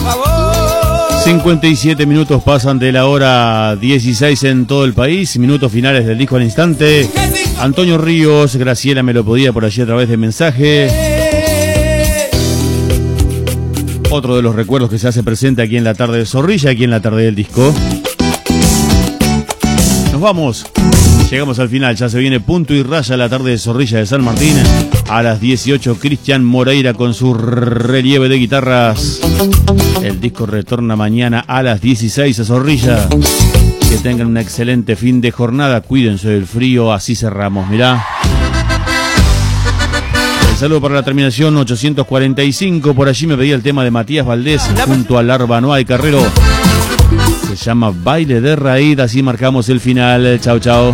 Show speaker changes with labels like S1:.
S1: 57 minutos pasan de la hora 16 en todo el país, minutos finales del disco al instante. Antonio Ríos, Graciela me lo podía por allí a través de mensaje. Otro de los recuerdos que se hace presente aquí en la tarde de Zorrilla, aquí en la tarde del disco. Nos vamos, llegamos al final, ya se viene punto y raya la tarde de Zorrilla de San Martín. A las 18, Cristian Moreira con su relieve de guitarras. El disco retorna mañana a las 16 a Zorrilla. Que tengan un excelente fin de jornada, cuídense del frío, así cerramos, mirá. El saludo para la terminación 845, por allí me pedía el tema de Matías Valdés junto a Larva Noa y Carrero. Se llama Baile de Raíz, así marcamos el final. Chau, chau.